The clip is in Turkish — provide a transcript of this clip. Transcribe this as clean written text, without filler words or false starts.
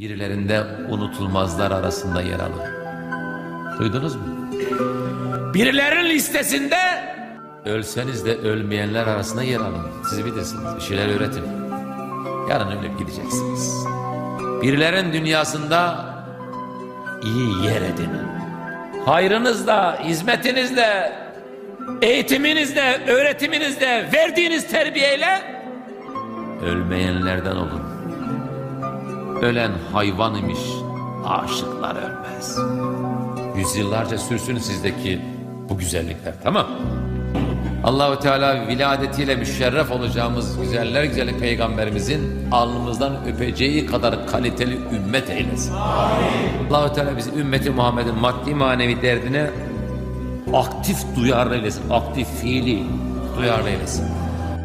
Birilerinde unutulmazlar arasında yer alın. Duydunuz mu? Birilerinin listesinde ölseniz de ölmeyenler arasında yer alın. Siz bilirsiniz, bir şeyler öğretin. Yarın ölüp gideceksiniz. Birilerinin dünyasında iyi yer edinin. Hayrınızla, hizmetinizle, eğitiminizle, öğretiminizle, verdiğiniz terbiyeyle ölmeyenlerden olun. Ölen hayvan imiş, aşıklar ölmez. Yüzyıllarca sürsün sizdeki bu güzellikler, tamam. Allah-u Teala viladetiyle müşerref olacağımız güzeller güzeli peygamberimizin alnımızdan öpeceği kadar kaliteli ümmet eylesin. Allah-u Teala bizi ümmeti Muhammed'in maddi manevi derdine aktif duyarlı eylesin. Aktif fiili duyarlı eylesin.